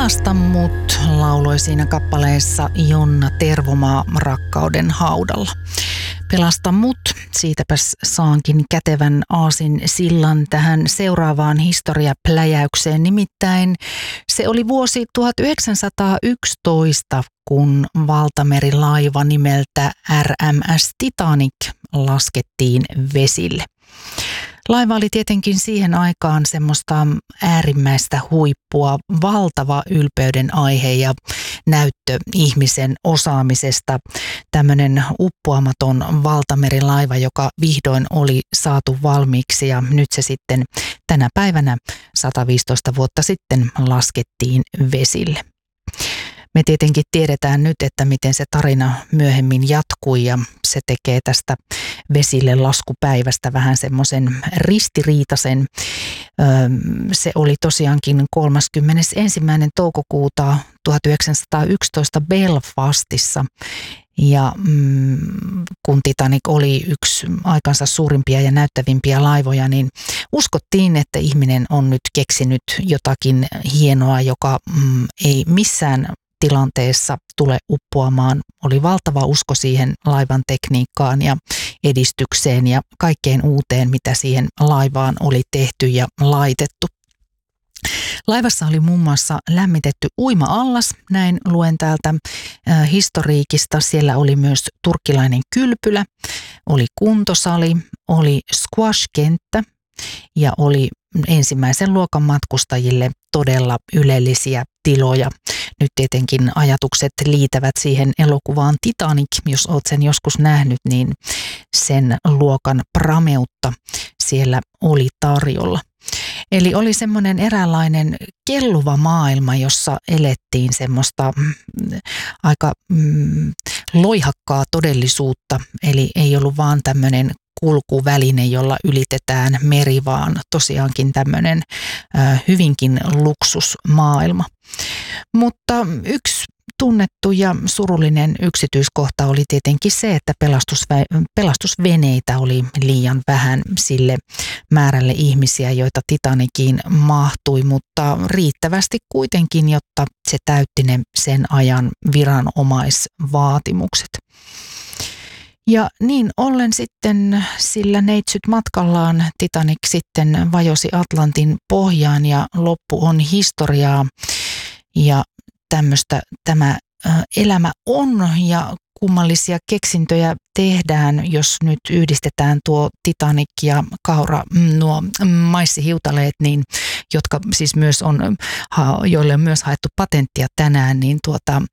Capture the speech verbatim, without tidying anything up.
Pelasta mut lauloi siinä kappaleessa Jonna Tervomaa Rakkauden haudalla. Pelasta mut, siitäpäs saankin kätevän aasin sillan tähän seuraavaan historiapläjäykseen. Nimittäin se oli vuosi tuhatyhdeksänsataayksitoista, kun valtamerilaiva nimeltä R M S Titanic laskettiin vesille. Laiva oli tietenkin siihen aikaan semmoista äärimmäistä huippua, valtava ylpeyden aihe ja näyttö ihmisen osaamisesta. Tämmöinen uppoamaton valtamerilaiva, joka vihdoin oli saatu valmiiksi ja nyt se sitten tänä päivänä sata viisitoista vuotta sitten laskettiin vesille. Me tietenkin tiedetään nyt, että miten se tarina myöhemmin jatkui ja se tekee tästä vesille laskupäivästä vähän semmoisen ristiriitaisen. Se oli tosiaankin kolmaskymmenesensimmäinen toukokuuta tuhatyhdeksänsataayksitoista Belfastissa. Ja mm, kun Titanic oli yksi aikansa suurimpia ja näyttävimpiä laivoja, niin uskottiin, että ihminen on nyt keksinyt jotakin hienoa, joka mm, ei missään tilanteessa tule uppoamaan. Oli valtava usko siihen laivan tekniikkaan ja edistykseen ja kaikkeen uuteen, mitä siihen laivaan oli tehty ja laitettu. Laivassa oli muun muassa lämmitetty uima-allas, näin luen täältä äh, historiikista. Siellä oli myös turkkilainen kylpylä, oli kuntosali, oli squash-kenttä ja oli ensimmäisen luokan matkustajille todella ylellisiä tiloja. Nyt tietenkin ajatukset liitävät siihen elokuvaan Titanic, jos olet sen joskus nähnyt, niin sen luokan prameutta siellä oli tarjolla. Eli oli semmoinen eräänlainen kelluva maailma, jossa elettiin semmoista aika mm, loihakkaa todellisuutta, eli ei ollut vaan tämmöinen kulkuväline, jolla ylitetään meri, vaan tosiaankin tämmöinen äh, hyvinkin luksusmaailma. Mutta yksi tunnettu ja surullinen yksityiskohta oli tietenkin se, että pelastusvä- pelastusveneitä oli liian vähän sille määrälle ihmisiä, joita Titaniciin mahtui, mutta riittävästi kuitenkin, jotta se täytti ne sen ajan viranomaisvaatimukset. Ja niin ollen sitten sillä neitsyt matkallaan Titanic sitten vajosi Atlantin pohjaan ja loppu on historiaa. Ja tämmöistä tämä elämä on ja kummallisia keksintöjä tehdään, jos nyt yhdistetään tuo Titanic ja kaura, nuo maissihiutaleet, niin, jotka siis myös on, joille on myös haettu patenttia tänään, niin tuota,